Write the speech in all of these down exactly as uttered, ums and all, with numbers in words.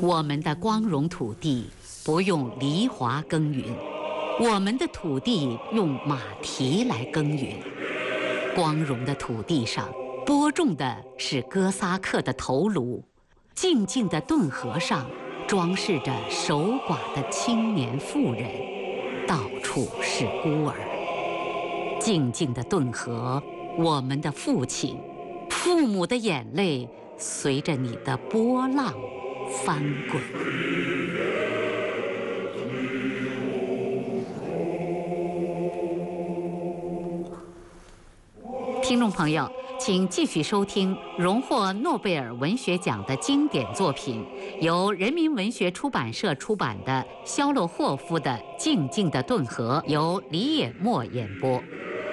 我们的光荣土地不用犁铧耕耘，我们的土地用马蹄来耕耘。光荣的土地上播种的是哥萨克的头颅，静静的顿河上装饰着守寡的青年妇人，到处是孤儿。静静的顿河，我们的父亲，父母的眼泪随着你的波浪翻滚。听众朋友，请继续收听荣获诺贝尔文学奖的经典作品，由人民文学出版社出版的肖洛霍夫的《静静的顿河》，由李野墨演播。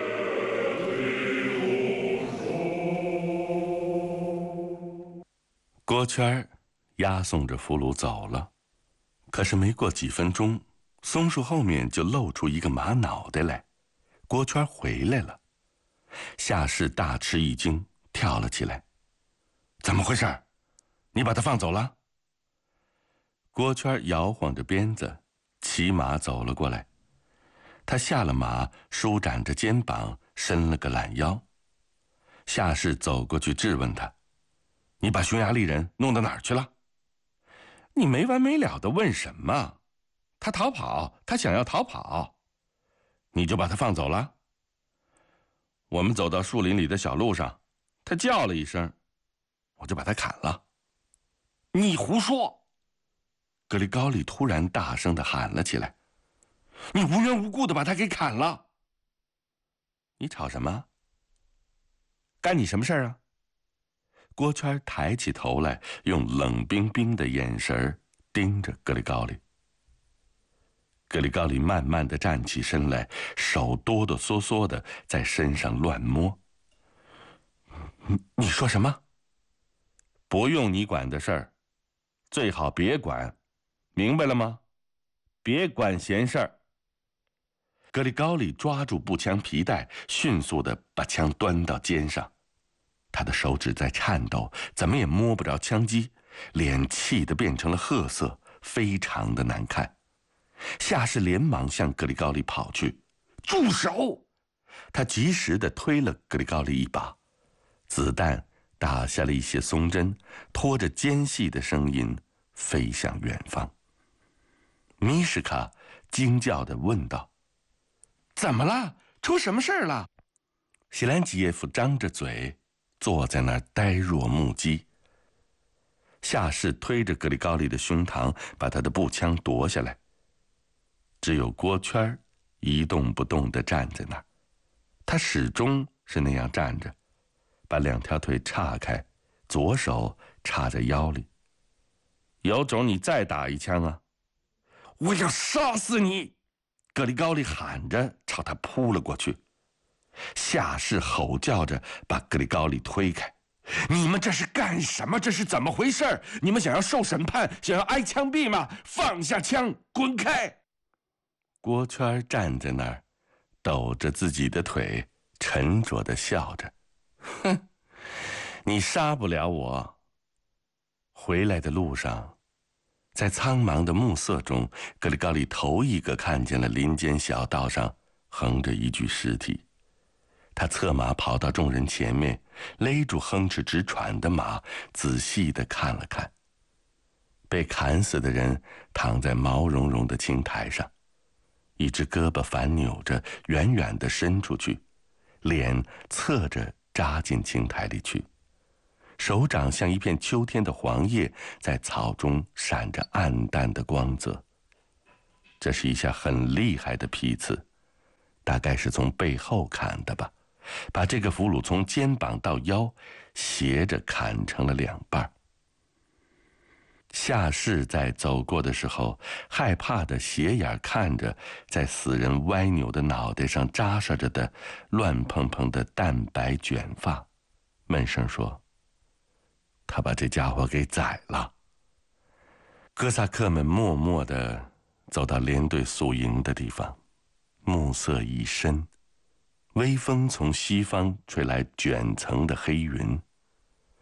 郭圈押送着俘虏走了，可是没过几分钟，松树后面就露出一个马脑袋来。郭圈回来了，夏氏大吃一惊，跳了起来：“怎么回事？你把他放走了？”郭圈摇晃着鞭子，骑马走了过来。他下了马，舒展着肩膀，伸了个懒腰。夏氏走过去质问他：“你把匈牙利人弄到哪儿去了？你没完没了地问什么？他逃跑，他想要逃跑，你就把他放走了？我们走到树林里的小路上，他叫了一声，我就把他砍了。”“你胡说！”格里高利突然大声地喊了起来，“你无缘无故地把他给砍了！你吵什么？干你什么事儿啊？”郭圈抬起头来，用冷冰冰的眼神盯着格里高利。格里高利慢慢地站起身来，手哆哆嗦嗦地在身上乱摸。“你说什么？不用你管的事儿，最好别管，明白了吗？别管闲事儿。”格里高利抓住步枪皮带，迅速地把枪端到肩上。他的手指在颤抖，怎么也摸不着枪机，脸气得变成了褐色，非常的难看。夏氏连忙向格里高利跑去：“住手！”他及时地推了格里高利一把，子弹打下了一些松针，拖着尖细的声音飞向远方。米什卡惊叫地问道：“怎么了？出什么事了？”希兰吉耶夫张着嘴坐在那儿呆若木鸡。夏氏推着格里高利的胸膛，把他的步枪夺下来。只有郭圈一动不动地站在那儿，他始终是那样站着，把两条腿岔开，左手插在腰里。“有种你再打一枪啊！”“我要杀死你！”格里高利喊着朝他扑了过去。夏氏吼叫着把格里高利推开：“你们这是干什么？这是怎么回事？你们想要受审判，想要挨枪毙吗？放下枪，滚开！”郭圈站在那儿，抖着自己的腿，沉着地笑着：“哼，你杀不了我。”回来的路上，在苍茫的暮色中，格里高利头一个看见了林间小道上横着一具尸体。他策马跑到众人前面，勒住哼哧直喘的马，仔细地看了看。被砍死的人躺在毛茸茸的青苔上，一只胳膊反扭着，远远地伸出去，脸侧着扎进青苔里去，手掌像一片秋天的黄叶，在草中闪着暗淡的光泽。这是一下很厉害的劈刺，大概是从背后砍的吧，把这个俘虏从肩膀到腰斜着砍成了两半。夏氏在走过的时候，害怕的斜眼看着在死人歪扭的脑袋上扎实着的乱蓬蓬的淡白卷发，闷声说：“他把这家伙给宰了。”哥萨克们默默地走到连队宿营的地方，暮色已深，微风从西方吹来卷层的黑云。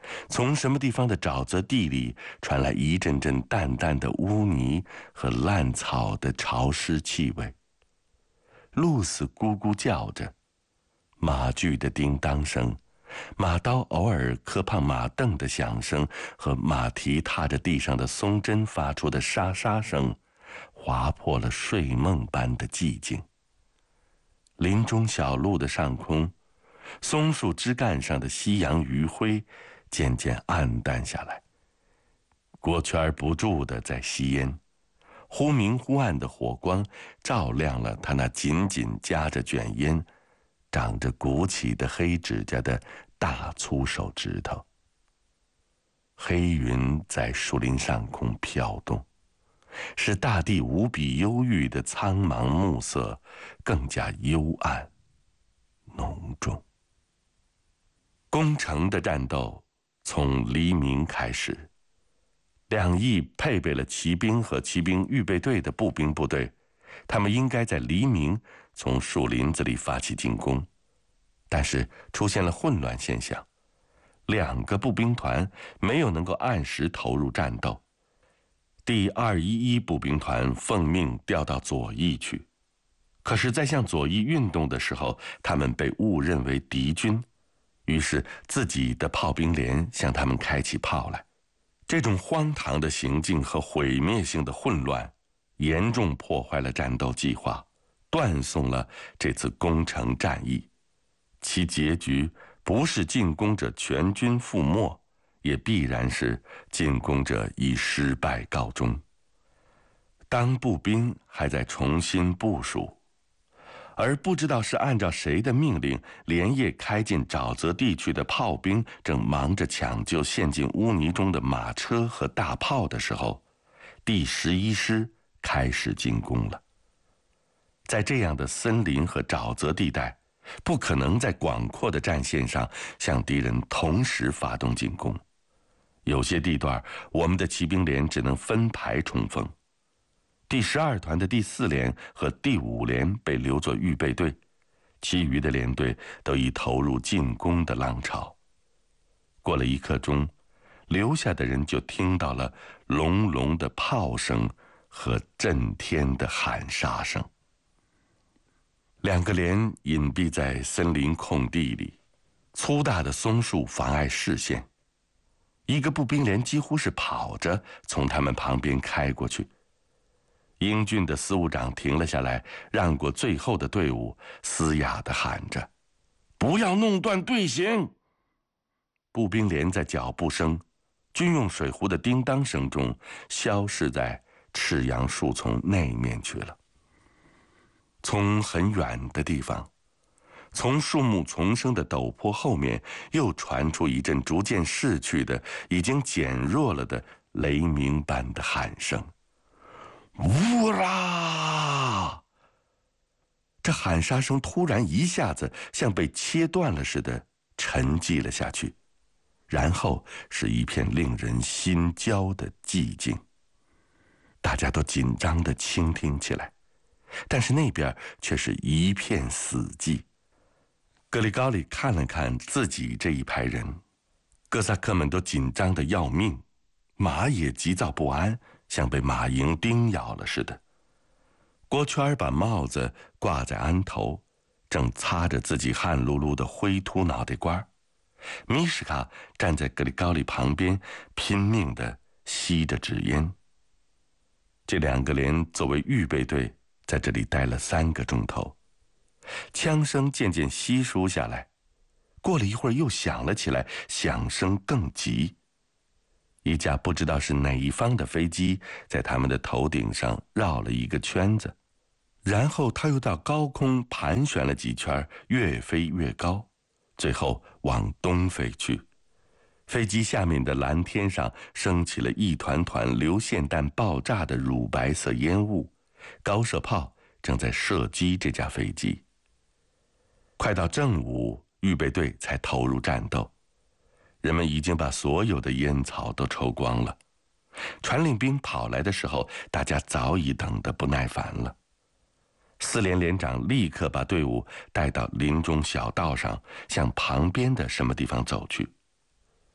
从什么地方的沼泽地里传来一阵阵淡淡的污泥和烂草的潮湿气味。鹭鸶咕咕叫着，马具的叮当声，马刀偶尔磕碰马镫的响声和马蹄踏着地上的松针发出的沙沙声，划破了睡梦般的寂静。林中小路的上空，松树枝干上的夕阳余晖渐渐暗淡下来。郭圈不住地在吸烟，忽明忽暗的火光照亮了他那紧紧夹着卷烟、长着鼓起的黑指甲的大粗手指头。黑云在树林上空飘动，使大地无比忧郁的苍茫暮色更加幽暗浓重。攻城的战斗从黎明开始，两翼配备了骑兵和骑兵预备队的步兵部队，他们应该在黎明从树林子里发起进攻，但是出现了混乱现象，两个步兵团没有能够按时投入战斗。第二一一步兵团奉命调到左翼去，可是在向左翼运动的时候，他们被误认为敌军，于是自己的炮兵连向他们开起炮来。这种荒唐的行径和毁灭性的混乱严重破坏了战斗计划，断送了这次攻城战役。其结局不是进攻者全军覆没，也必然是进攻者以失败告终。当步兵还在重新部署，而不知道是按照谁的命令连夜开进沼泽地区的炮兵正忙着抢救陷进污泥中的马车和大炮的时候，第十一师开始进攻了。在这样的森林和沼泽地带，不可能在广阔的战线上向敌人同时发动进攻，有些地段我们的骑兵连只能分排冲锋。第十二团的第四连和第五连被留作预备队，其余的连队都已投入进攻的浪潮。过了一刻钟，留下的人就听到了隆隆的炮声和震天的喊杀声。两个连隐蔽在森林空地里，粗大的松树妨碍视线，一个步兵连几乎是跑着从他们旁边开过去。英俊的司务长停了下来，让过最后的队伍，嘶哑地喊着：“不要弄断队形！”步兵连在脚步声、军用水壶的叮当声中消失在赤杨树丛那面去了。从很远的地方，从树木丛生的陡坡后面，又传出一阵逐渐逝去的、已经减弱了的雷鸣般的喊声。呜啦！这喊杀声突然一下子像被切断了似的沉寂了下去，然后是一片令人心焦的寂静。大家都紧张地倾听起来，但是那边却是一片死寂。格里高里看了看自己这一排人，哥萨克们都紧张得要命，马也急躁不安，像被马蝇叮咬了似的。郭圈把帽子挂在鞍头，正擦着自己汗漉漉的灰秃脑袋瓜。米什卡站在格里高里旁边，拼命地吸着纸烟。这两个连作为预备队，在这里待了三个钟头，枪声渐渐稀疏下来，过了一会儿又响了起来，响声更急。一架不知道是哪一方的飞机在他们的头顶上绕了一个圈子，然后它又到高空盘旋了几圈，越飞越高，最后往东飞去。飞机下面的蓝天上升起了一团团流线弹爆炸的乳白色烟雾，高射炮正在射击这架飞机。快到正午，预备队才投入战斗。人们已经把所有的烟草都抽光了。传令兵跑来的时候，大家早已等得不耐烦了。四连连长立刻把队伍带到林中小道上，向旁边的什么地方走去。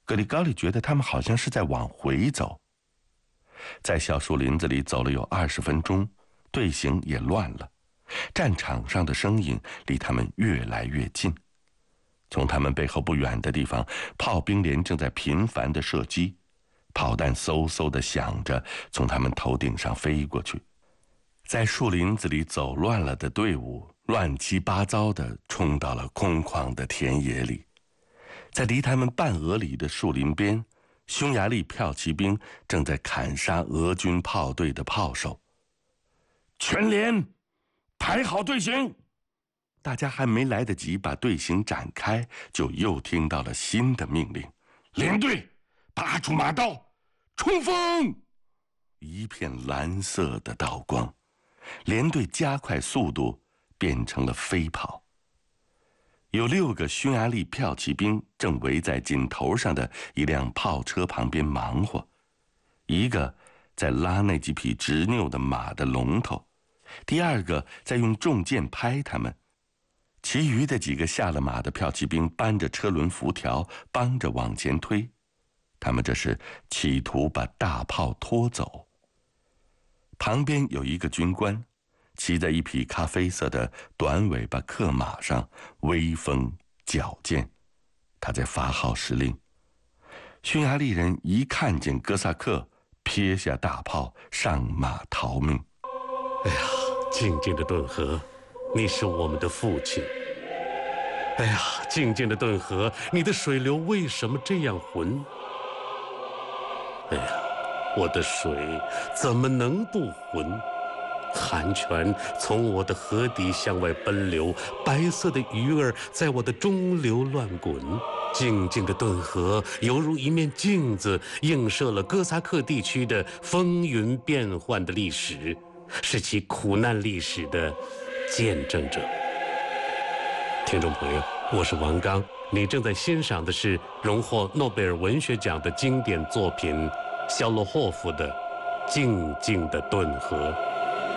格里高利觉得他们好像是在往回走。在小树林子里走了有二十分钟，队形也乱了，战场上的声音离他们越来越近。从他们背后不远的地方，炮兵连正在频繁地射击，炮弹嗖嗖地响着从他们头顶上飞过去。在树林子里走乱了的队伍乱七八糟地冲到了空旷的田野里。在离他们半俄里的树林边，匈牙利骠骑兵正在砍杀俄军炮队的炮手。全连，排好队形！大家还没来得及把队形展开，就又听到了新的命令：连队，拔出马刀，冲锋！一片蓝色的刀光，连队加快速度，变成了飞跑。有六个匈牙利骠骑兵正围在井头上的一辆炮车旁边忙活，一个在拉那几匹执拗的马的龙头，第二个在用重剑拍他们，其余的几个下了马的骠骑兵搬着车轮辐条，帮着往前推。他们这是企图把大炮拖走。旁边有一个军官，骑在一匹咖啡色的短尾巴克马上，威风矫健。他在发号施令。匈牙利人一看见哥萨克，撇下大炮，上马逃命。 哎呀，静静的顿河，你是我们的父亲。哎呀，静静的顿河，你的水流为什么这样浑？哎呀，我的水怎么能不浑？寒泉从我的河底向外奔流，白色的鱼儿在我的中流乱滚。静静的顿河犹如一面镜子，映射了哥萨克地区的风云变幻的历史，是其苦难历史的见证者。听众朋友，我是王刚，你正在欣赏的是荣获诺贝尔文学奖的经典作品肖洛霍夫的《静静的顿河》。